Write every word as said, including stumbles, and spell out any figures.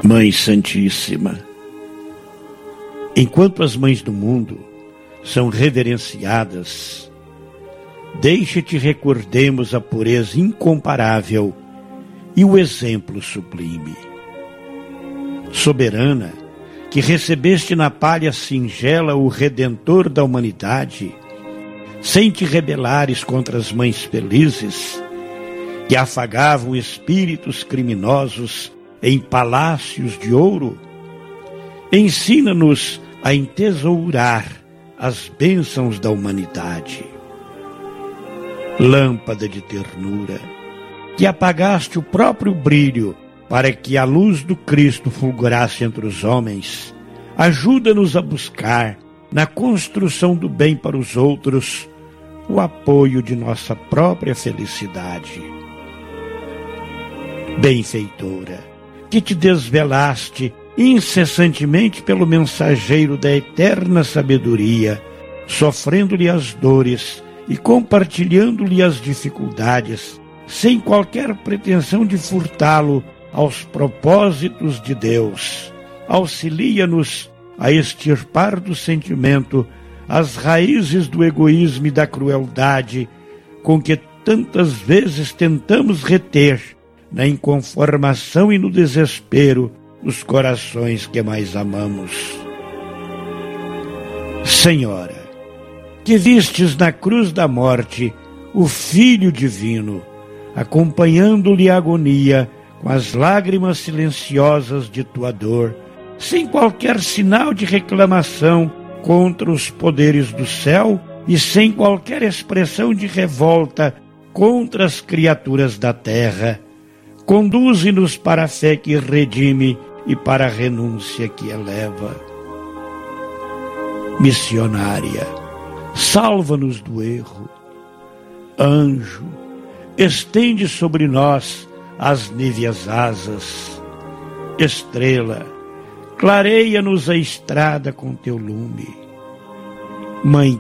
Mãe Santíssima, enquanto as mães do mundo são reverenciadas, deixa-te recordemos a pureza incomparável e o exemplo sublime. Soberana, que recebeste na palha singela o Redentor da humanidade, sem te rebelares contra as mães felizes, que afagavam espíritos criminosos em palácios de ouro, ensina-nos a entesourar as bênçãos da humanidade. Lâmpada de ternura, que apagaste o próprio brilho para que a luz do Cristo fulgurasse entre os homens, ajuda-nos a buscar, na construção do bem para os outros, o apoio de nossa própria felicidade. Benfeitora, que te desvelaste incessantemente pelo mensageiro da eterna sabedoria, sofrendo-lhe as dores e compartilhando-lhe as dificuldades, sem qualquer pretensão de furtá-lo aos propósitos de Deus. Auxilia-nos a extirpar do sentimento as raízes do egoísmo e da crueldade com que tantas vezes tentamos reter na inconformação e no desespero os corações que mais amamos. Senhora, que vistes na cruz da morte o Filho Divino, acompanhando-lhe a agonia com as lágrimas silenciosas de tua dor, sem qualquer sinal de reclamação contra os poderes do céu e sem qualquer expressão de revolta contra as criaturas da terra, conduze-nos para a fé que redime e para a renúncia que eleva. Missionária, salva-nos do erro. Anjo, estende sobre nós as níveas asas. Estrela, clareia-nos a estrada com teu lume. Mãe